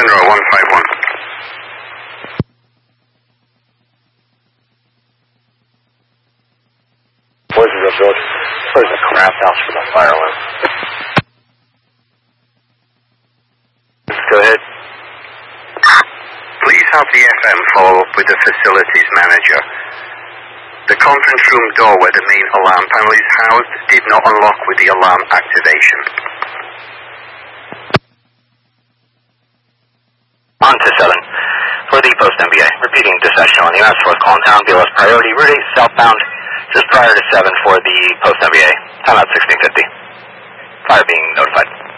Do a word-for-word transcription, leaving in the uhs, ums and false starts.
Monroe, one five one. Voices of Village. There's a craft house for the fire alarm. Go ahead. Please have the F M follow up with the facilities manager. The conference room door where the main alarm panel is housed did not unlock with the alarm activation. On to seven. For the post-M B A. Repeating dispatch on the U S fourth call in town, B L S priority, Route eight southbound, just prior to seven for the post-M B A. Time out sixteen fifty. Fire being notified.